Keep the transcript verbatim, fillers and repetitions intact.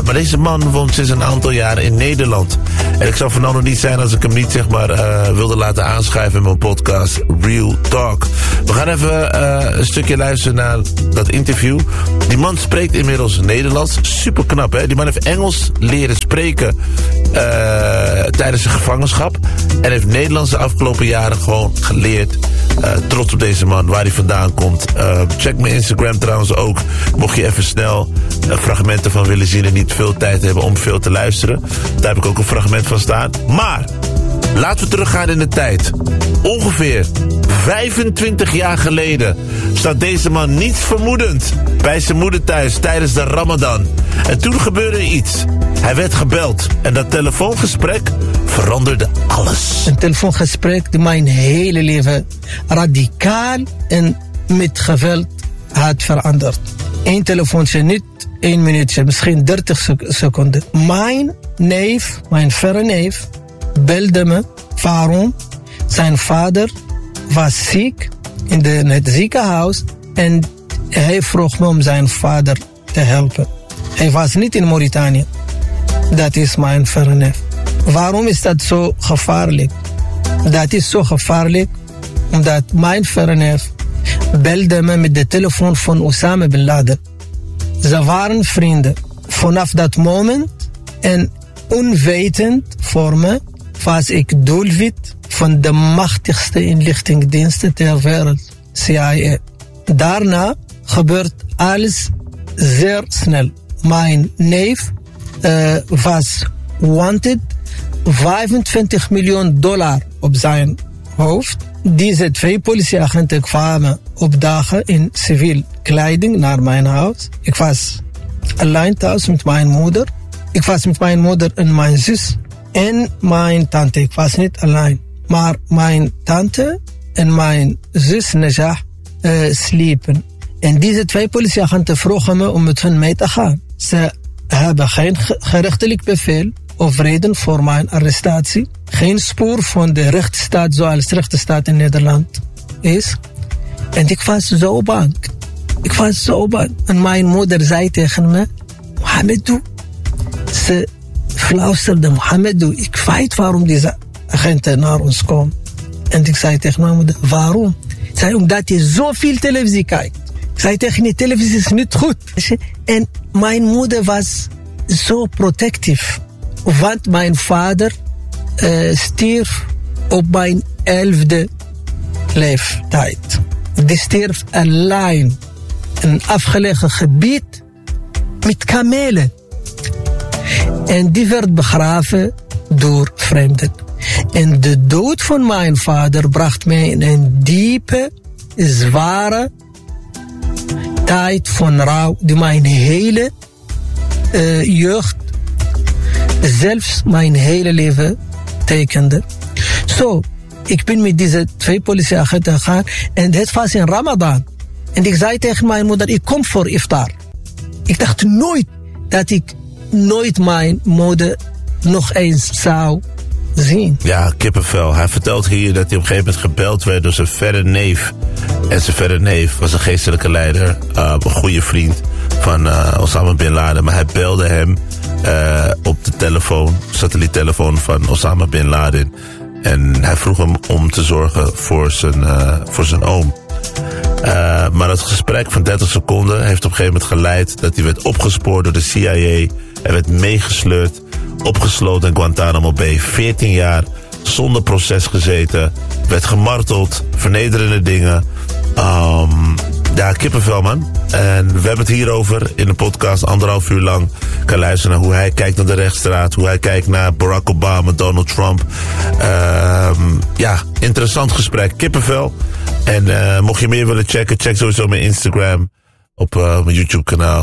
Maar deze man woont sinds een aantal jaren in Nederland. En ik zou Fernando niet zijn als ik hem niet zeg maar uh, wilde laten aanschrijven in mijn podcast Real Talk. We gaan even uh, een stukje luisteren naar dat interview. Die man spreekt inmiddels Nederlands. Super knap, hè? Die man heeft Engels leren spreken uh, tijdens zijn gevangenschap. En heeft Nederlands de afgelopen jaren gewoon geleerd. Uh, trots op deze man, waar hij vandaan komt. Uh, check mijn Instagram trouwens ook. Mocht je even snel uh, fragmenten van willen zien en niet veel tijd hebben om veel te luisteren. Daar heb ik ook een fragment van staan. Maar laten we teruggaan in de tijd. Ongeveer vijfentwintig jaar geleden staat deze man niets vermoedend bij zijn moeder thuis tijdens de Ramadan. En toen gebeurde iets. Hij werd gebeld en dat telefoongesprek veranderde alles. Een telefoongesprek die mijn hele leven radicaal en met geweld had veranderd. Eén telefoontje, niet één minuutje, misschien dertig seconden. Mijn neef, mijn verre neef, belde me. Waarom? Zijn vader was ziek in, de, in het ziekenhuis en hij vroeg me om zijn vader te helpen. Hij was niet in Mauritanië. Dat is mijn verre neef. Waarom is dat zo gevaarlijk? Dat is zo gevaarlijk omdat mijn verre neef belde me met de telefoon van Osama Bin Laden. Ze waren vrienden. Vanaf dat moment en onwetend voor me was ik doelwit van de machtigste inlichtingendiensten ter wereld, C I A. Daarna gebeurt alles zeer snel. Mijn neef uh, was wanted, vijfentwintig miljoen dollar op zijn hoofd. Deze twee politieagenten kwamen opdagen in civiel kleding naar mijn huis. Ik was alleen thuis met mijn moeder. Ik was met mijn moeder en mijn zus en mijn tante. Ik was niet alleen. Maar mijn tante en mijn zus Najah uh, sliepen. En deze twee politieagenten vroegen me om met hen mee te gaan. Ze hebben geen gerechtelijk bevel of reden voor mijn arrestatie. Geen spoor van de rechtsstaat zoals de rechtsstaat in Nederland is. En ik was zo bang. Ik was zo bang. En mijn moeder zei tegen me, Mohamedou. Ze fluisterde, Mohamedou, ik weet waarom deze agenten naar ons komen. En ik zei tegen mijn moeder, waarom? Ik zei, omdat je zoveel televisie kijkt. Ik zei tegen die televisie is niet goed. En mijn moeder was zo protectief. Want mijn vader uh, stierf op mijn elfde leeftijd. Die stierf alleen in een afgelegen gebied met kamelen. En die werd begraven door vreemden. En de dood van mijn vader bracht mij in een diepe, zware tijd van rouw die mijn hele uh, jeugd, zelfs mijn hele leven tekende. Zo, ik ben met deze twee politieagenten gegaan en het was in Ramadan. En ik zei tegen mijn moeder, ik kom voor iftar. Ik dacht nooit dat ik nooit mijn moeder nog eens zou zien. Ja, kippenvel. Hij vertelt hier dat hij op een gegeven moment gebeld werd door zijn verre neef. En zijn verre neef was een geestelijke leider, uh, een goede vriend van uh, Osama Bin Laden. Maar hij belde hem uh, op de telefoon, satelliettelefoon van Osama Bin Laden. En hij vroeg hem om te zorgen voor zijn, uh, voor zijn oom. Uh, maar dat gesprek van dertig seconden heeft op een gegeven moment geleid dat hij werd opgespoord door de C I A. Hij werd meegesleurd, opgesloten in Guantanamo Bay. veertien jaar, zonder proces gezeten. Werd gemarteld, vernederende dingen. Um, ja, kippenvel, man. En we hebben het hierover in de podcast anderhalf uur lang. Kan luisteren naar hoe hij kijkt naar de rechtsstraat. Hoe hij kijkt naar Barack Obama, Donald Trump. Um, ja, interessant gesprek. Kippenvel. En uh, mocht je meer willen checken, check sowieso mijn Instagram. Op uh, mijn YouTube kanaal.